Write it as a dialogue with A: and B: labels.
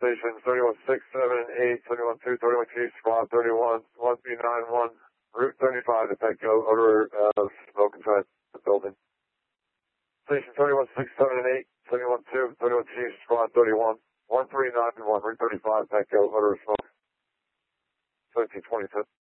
A: Station 31-6, 7, and 8, 31-2, 31-2, Squad 31, 1391, Route 35 to Petco, odor of smoke inside the building. Station 31-6, 7, and 8, 71-2, 31-2, Squad 31, 1391, Route 35, Petco, odor of smoke. 1722.